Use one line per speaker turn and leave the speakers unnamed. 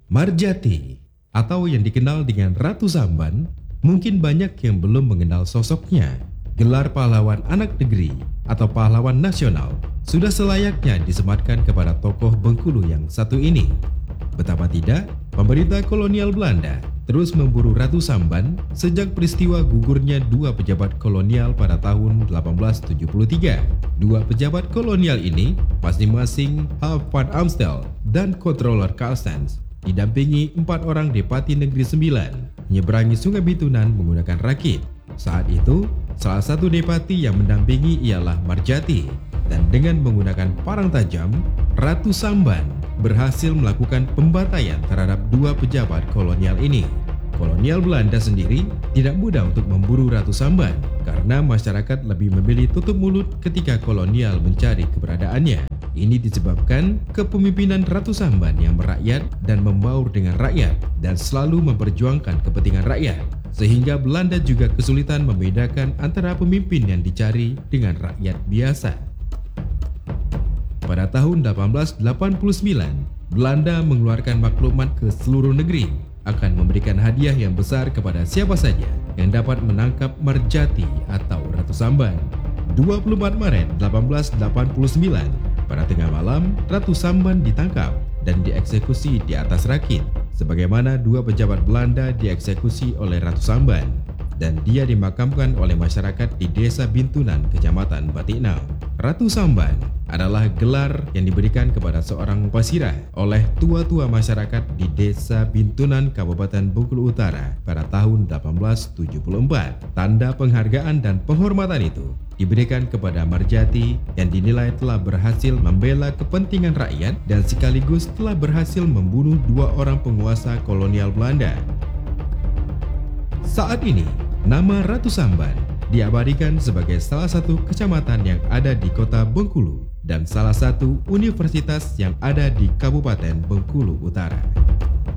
Marjati, atau yang dikenal dengan Ratu Samban, mungkin banyak yang belum mengenal sosoknya. Gelar pahlawan anak negeri atau pahlawan nasional sudah selayaknya disematkan kepada tokoh Bengkulu yang satu ini. Betapa tidak, pemerintah kolonial Belanda terus memburu Ratu Samban sejak peristiwa gugurnya dua pejabat kolonial pada tahun 1873. Dua pejabat kolonial ini masing-masing Half van Amstel dan Controller Carstens didampingi 4 orang Depati Negeri 9 menyeberangi Sungai Bitunan menggunakan rakit. Saat itu, salah satu Depati yang mendampingi ialah Marjati, dan dengan menggunakan parang tajam, Ratu Samban berhasil melakukan pembantaian terhadap dua pejabat kolonial ini. Kolonial Belanda sendiri tidak mudah untuk memburu Ratu Samban karena masyarakat lebih memilih tutup mulut ketika kolonial mencari keberadaannya. Ini disebabkan kepemimpinan Ratu Samban yang merakyat dan membaur dengan rakyat dan selalu memperjuangkan kepentingan rakyat, sehingga Belanda juga kesulitan membedakan antara pemimpin yang dicari dengan rakyat biasa. Pada tahun 1889, Belanda mengeluarkan maklumat ke seluruh negeri akan memberikan hadiah yang besar kepada siapa saja yang dapat menangkap Marjati atau Ratu Samban. 24 Maret 1889, pada tengah malam, Ratu Samban ditangkap dan dieksekusi di atas rakit, sebagaimana dua pejabat Belanda dieksekusi oleh Ratu Samban, dan dia dimakamkan oleh masyarakat di Desa Bintunan, Kecamatan Batiknau. Ratu Samban adalah gelar yang diberikan kepada seorang pasirah oleh tua-tua masyarakat di Desa Bintunan, Kabupaten Bengkulu Utara pada tahun 1874. Tanda penghargaan dan penghormatan itu diberikan kepada Marjati yang dinilai telah berhasil membela kepentingan rakyat dan sekaligus telah berhasil membunuh dua orang penguasa kolonial Belanda. Saat ini, nama Ratu Samban diabadikan sebagai salah satu kecamatan yang ada di kota Bengkulu dan salah satu universitas yang ada di Kabupaten Bengkulu Utara.